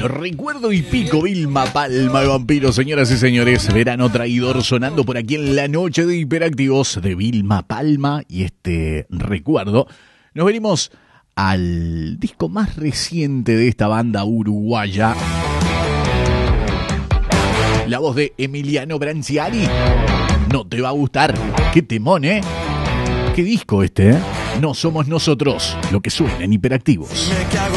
Recuerdo y pico, Vilma Palma de Vampiro, señoras y señores. Verano traidor sonando por aquí en la noche de Hiperactivos de Vilma Palma. Y recuerdo, nos venimos al disco más reciente de esta banda uruguaya. La voz de Emiliano Branciari. No te va a gustar. Qué temón, ¿eh? Qué disco No somos nosotros, lo que suena en Hiperactivos.